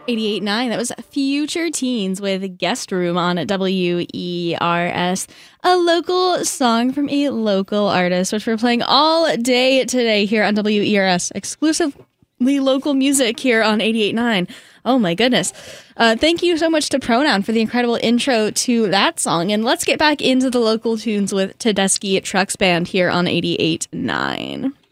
88.9. That was Future Teens with Guest Room on WERS. A local song from a local artist, which we're playing all day today here on WERS. Exclusively local music here on 88.9. Oh my goodness. Thank you so much to Pronoun for the incredible intro to that song. And let's get back into the local tunes with Tedeschi Trucks Band here on 88.9.